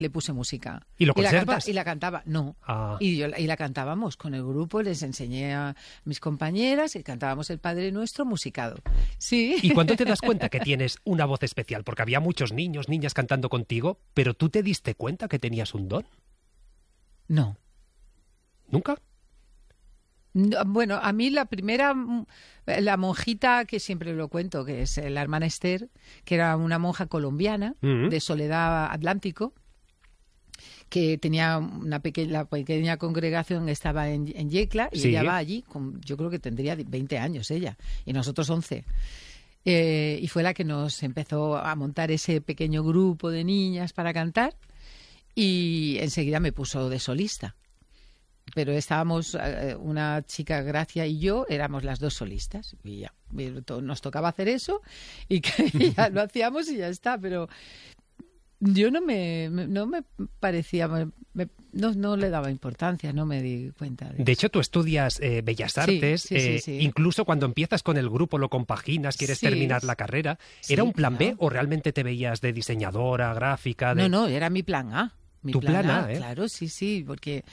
le puse música. ¿Y lo conservas? Y la cantaba, no. Ah. Y la cantábamos con el grupo, les enseñé a mis compañeras y cantábamos el Padre Nuestro musicado. Sí. ¿Y cuándo te das cuenta que tienes una voz especial? Porque había muchos niños, niñas cantando contigo, pero ¿tú te diste cuenta que tenías un don? No. ¿Nunca? No, bueno, a mí la primera, la monjita, que siempre lo cuento, que es la hermana Esther, que era una monja colombiana de Soledad Atlántico, que tenía la pequeña congregación, estaba en Yecla, y ella va allí, yo creo que tendría 20 años ella, y nosotros 11. Y fue la que nos empezó a montar ese pequeño grupo de niñas para cantar, y enseguida me puso de solista. Pero estábamos, una chica, Gracia, y yo, éramos las dos solistas. Y ya, nos tocaba hacer eso y que ya lo hacíamos y ya está. Pero yo no me parecía, no le daba importancia, no me di cuenta. De hecho, tú estudias Bellas Artes, sí. Incluso cuando empiezas con el grupo lo compaginas, quieres terminar la carrera. ¿Era un plan B o realmente te veías de diseñadora, gráfica? No, era mi plan A. Tu plan A, Claro, sí, porque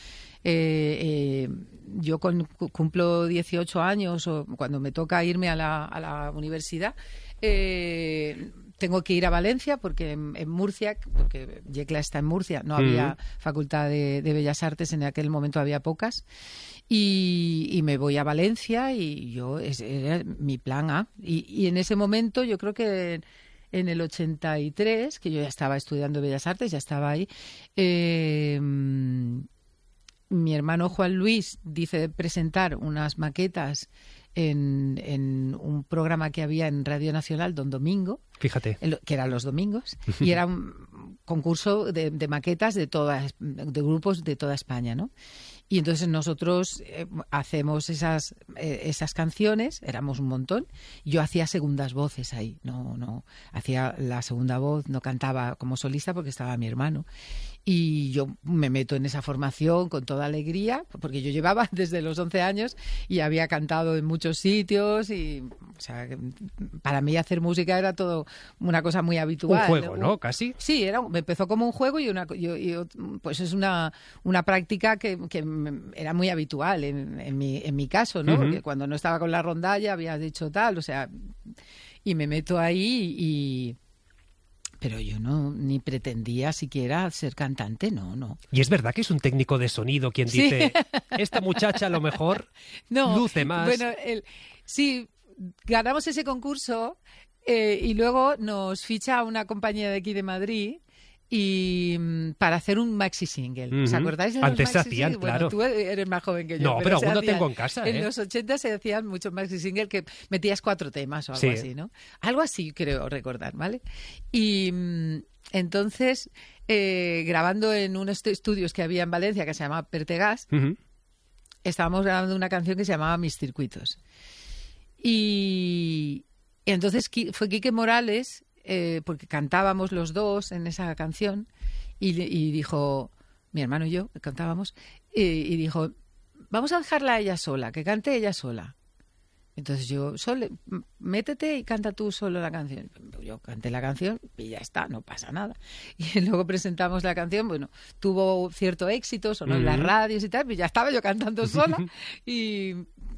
yo cumplo 18 años o cuando me toca irme a la universidad, tengo que ir a Valencia porque en Murcia, porque Yecla está en Murcia, no había facultad de Bellas Artes, en aquel momento había pocas, y me voy a Valencia y era mi plan A. Y en ese momento yo creo que en el 83, que yo ya estaba estudiando Bellas Artes, ya estaba ahí, mi hermano Juan Luis dice presentar unas maquetas en un programa que había en Radio Nacional, Don Domingo. Fíjate. Que eran los domingos, y era un concurso de maquetas de grupos de toda España, ¿no? Y entonces nosotros hacemos esas canciones, éramos un montón. Yo hacía segundas voces ahí, no hacía la segunda voz, no cantaba como solista porque estaba mi hermano. Y yo me meto en esa formación con toda alegría, porque yo llevaba desde los 11 años y había cantado en muchos sitios y, o sea, para mí hacer música era todo una cosa muy habitual. Un juego, ¿no? Casi. Sí, me empezó como un juego y pues es una práctica que era muy habitual en mi caso, ¿no? Porque cuando no estaba con la rondalla había dicho tal, o sea, y me meto ahí pero yo ni pretendía siquiera ser cantante, no. Y es verdad que es un técnico de sonido quien dice, esta muchacha a lo mejor luce más. Bueno, sí, ganamos ese concurso y luego nos ficha una compañía de aquí de Madrid y para hacer un maxi single. ¿Os acordáis de los Antes se maxi hacían, singles? claro. Bueno, tú eres más joven que yo. No, pero aún lo tengo en casa. En los 80 se hacían muchos maxi singles que metías 4 temas o algo así, ¿no? Algo así creo recordar, ¿vale? Y entonces, grabando en unos estudios que había en Valencia que se llamaba Pertegás, estábamos grabando una canción que se llamaba Mis Circuitos. Y entonces fue Quique Morales, porque cantábamos los dos en esa canción, y dijo, mi hermano y yo cantábamos, y dijo, vamos a dejarla a ella sola, que cante ella sola. Entonces yo, métete y canta tú solo la canción. Yo canté la canción y ya está, no pasa nada. Y luego presentamos la canción, bueno, tuvo cierto éxito, sonó en las radios y tal, y ya estaba yo cantando sola y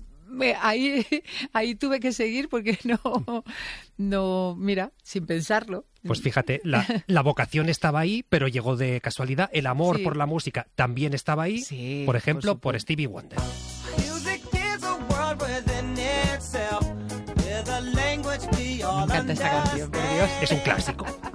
ahí tuve que seguir porque no, mira, sin pensarlo. Pues fíjate, la vocación estaba ahí, pero llegó de casualidad. El amor por la música también estaba ahí, por ejemplo, por Stevie Wonder. Me encanta esta canción, por Dios. Es un clásico.